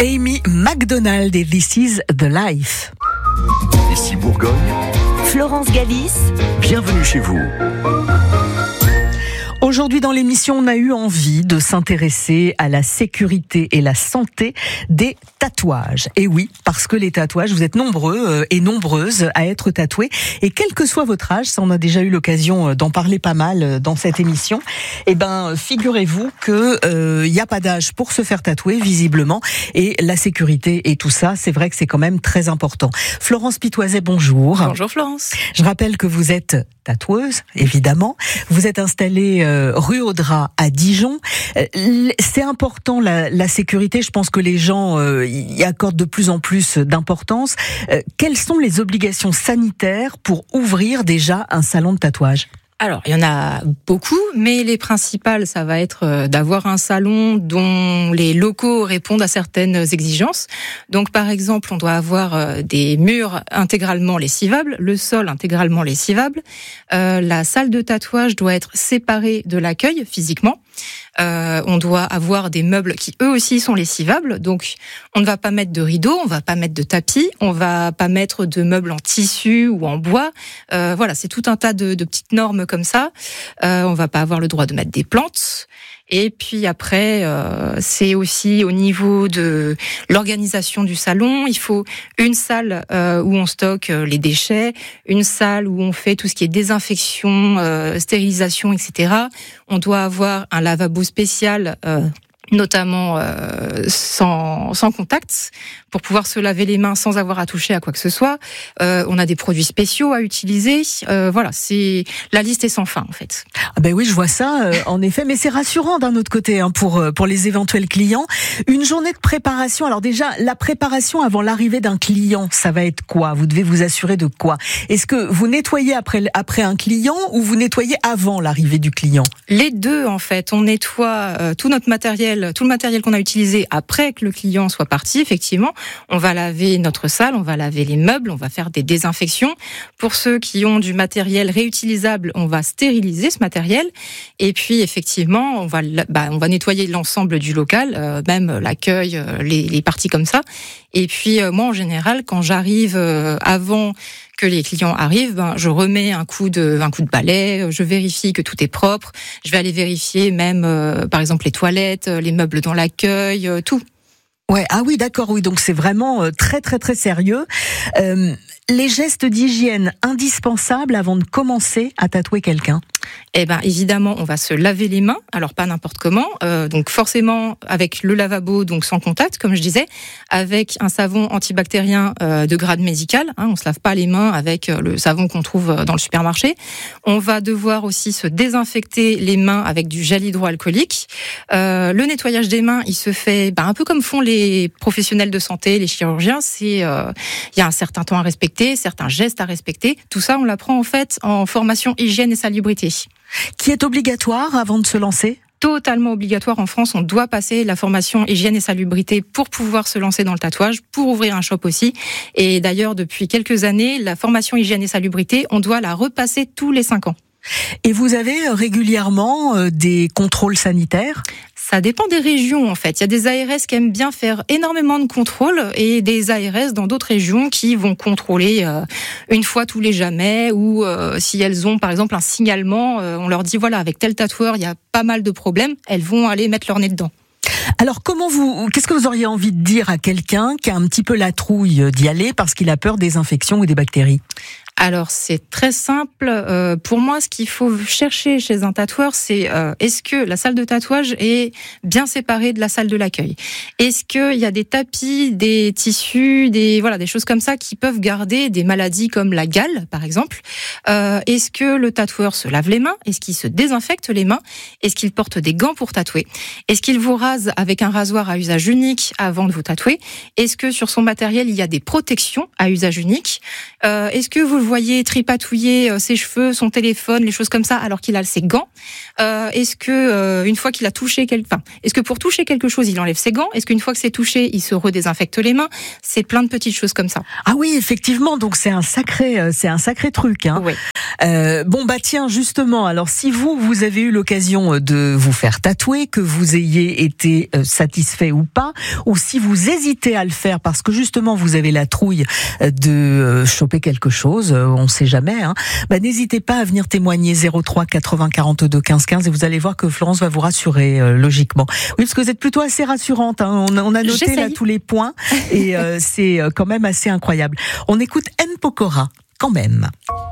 Amy McDonald et This is the Life. Ici Bourgogne, Florence Galis. bienvenue chez vous. Aujourd'hui dans l'émission, on a eu envie de s'intéresser à la sécurité et la santé des tatouages. Et oui, parce que les tatouages, vous êtes nombreux et nombreuses à être tatoués. Et quel que soit votre âge, ça on a déjà eu l'occasion d'en parler pas mal dans cette émission, figurez-vous que y a pas d'âge pour se faire tatouer, visiblement. Et la sécurité et tout ça, c'est vrai que c'est quand même très important. Florence Pitoiset, bonjour. Bonjour Florence. Je rappelle que vous êtes tatoueuse, évidemment. Vous êtes installée rue Audras à Dijon. C'est important la sécurité. Je pense que les gens y accordent de plus en plus d'importance. Quelles sont les obligations sanitaires pour ouvrir déjà un salon de tatouage ? Alors, il y en a beaucoup, mais les principales, ça va être d'avoir un salon dont les locaux répondent à certaines exigences. Donc, par exemple, on doit avoir des murs intégralement lessivables, le sol intégralement lessivable. La salle de tatouage doit être séparée de l'accueil physiquement. On doit avoir des meubles qui eux aussi sont lessivables, donc on ne va pas mettre de rideaux, on va pas mettre de tapis, on va pas mettre de meubles en tissu ou en bois. Voilà, c'est tout un tas de petites normes comme ça. On va pas avoir le droit de mettre des plantes. Et puis après, c'est aussi au niveau de l'organisation du salon. Il faut une salle où on stocke les déchets, une salle où on fait tout ce qui est désinfection, stérilisation, etc. On doit avoir un lavabo spécial, notamment sans contact, pour pouvoir se laver les mains sans avoir à toucher à quoi que ce soit. On a des produits spéciaux à utiliser. Voilà, la liste est sans fin en fait. Ah ben oui, je vois ça, en effet, mais c'est rassurant d'un autre côté pour les éventuels clients. Une journée de préparation. Alors déjà, la préparation avant l'arrivée d'un client, ça va être quoi ? Vous devez vous assurer de quoi ? Est-ce que vous nettoyez après un client ou vous nettoyez avant l'arrivée du client ? Les deux en fait. On nettoie tout le matériel qu'on a utilisé après que le client soit parti. Effectivement, on va laver notre salle, on va laver les meubles, on va faire des désinfections. Pour ceux qui ont du matériel réutilisable, on va stériliser ce matériel. Et puis effectivement, on va nettoyer l'ensemble du local, même l'accueil, les parties comme ça. Et puis moi, en général, quand j'arrive avant que les clients arrivent, je remets un coup de balai, je vérifie que tout est propre. Je vais aller vérifier même, par exemple, les toilettes, les meubles dans l'accueil, tout. Ouais, ah oui, d'accord, oui, donc c'est vraiment très très très sérieux. Les gestes d'hygiène indispensables avant de commencer à tatouer quelqu'un ? Eh ben évidemment, on va se laver les mains, alors pas n'importe comment, donc forcément avec le lavabo, donc sans contact, comme je disais, avec un savon antibactérien de grade médical. On se lave pas les mains avec le savon qu'on trouve dans le supermarché. On va devoir aussi se désinfecter les mains avec du gel hydroalcoolique. Le nettoyage des mains, il se fait un peu comme font les professionnels de santé, les chirurgiens. Il y a un certain temps à respecter, certains gestes à respecter. Tout ça, on l'apprend en fait en formation hygiène et salubrité. Qui est obligatoire avant de se lancer ? Totalement obligatoire en France, on doit passer la formation hygiène et salubrité pour pouvoir se lancer dans le tatouage, pour ouvrir un shop aussi. Et d'ailleurs, depuis quelques années, la formation hygiène et salubrité, on doit la repasser tous les 5 ans. Et vous avez régulièrement des contrôles sanitaires ? Ça dépend des régions en fait. Il y a des ARS qui aiment bien faire énormément de contrôles et des ARS dans d'autres régions qui vont contrôler une fois tous les jamais, ou si elles ont par exemple un signalement, on leur dit voilà, avec tel tatoueur il y a pas mal de problèmes, elles vont aller mettre leur nez dedans. Alors qu'est-ce que vous auriez envie de dire à quelqu'un qui a un petit peu la trouille d'y aller parce qu'il a peur des infections ou des bactéries ? Alors c'est très simple. Pour moi, ce qu'il faut chercher chez un tatoueur, c'est est-ce que la salle de tatouage est bien séparée de la salle de l'accueil ? Est-ce qu'il y a des tapis, des tissus, des choses comme ça qui peuvent garder des maladies comme la gale, par exemple ? Est-ce que le tatoueur se lave les mains ? Est-ce qu'il se désinfecte les mains ? Est-ce qu'il porte des gants pour tatouer ? Est-ce qu'il vous rase avec un rasoir à usage unique avant de vous tatouer ? Est-ce que sur son matériel il y a des protections à usage unique ? Est-ce que vous le voyez tripatouiller ses cheveux, son téléphone, les choses comme ça, alors qu'il a ses gants? Est-ce que une fois qu'il a touché est-ce que pour toucher quelque chose, il enlève ses gants? Est-ce qu'une fois que c'est touché, il se redésinfecte les mains? C'est plein de petites choses comme ça. Ah oui, effectivement, donc c'est un sacré truc. Hein. Oui. Bon bah tiens, justement, alors si vous avez eu l'occasion de vous faire tatouer, que vous ayez été satisfait ou pas, ou si vous hésitez à le faire parce que justement vous avez la trouille de choper quelque chose, on sait jamais, hein, bah n'hésitez pas à venir témoigner 03 80 42 15 15 et vous allez voir que Florence va vous rassurer logiquement. Oui, parce que vous êtes plutôt assez rassurante, hein. On a noté là tous les points et c'est quand même assez incroyable. On écoute N Pokora quand même.